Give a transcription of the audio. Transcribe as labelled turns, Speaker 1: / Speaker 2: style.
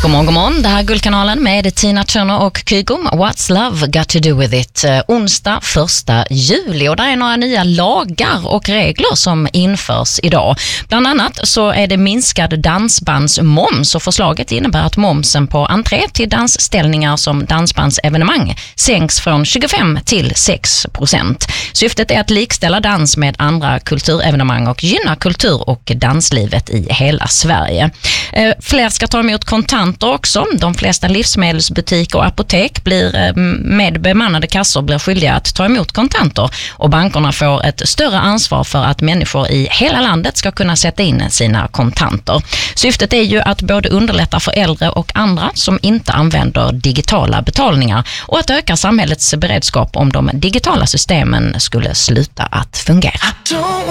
Speaker 1: God morgon. Det här är Guldkanalen med Tina Turner och Kygo. What's love got to do with it? Onsdag 1 juli och där är några nya lagar och regler som införs idag. Bland annat så är det minskad dansbandsmoms och förslaget innebär att momsen på entré till dansställningar som dansbandsevenemang sänks från 25 till 6%. Syftet är att likställa dans med andra kulturevenemang och gynna kultur- och danslivet i hela Sverige. Fler ska ta emot kontanter också. De flesta livsmedelsbutiker och apotek med bemannade kassor blir skyldiga att ta emot kontanter och bankerna får ett större ansvar för att människor i hela landet ska kunna sätta in sina kontanter. Syftet är ju att både underlätta för äldre och andra som inte använder digitala betalningar och att öka samhällets beredskap om de digitala systemen skulle sluta att fungera.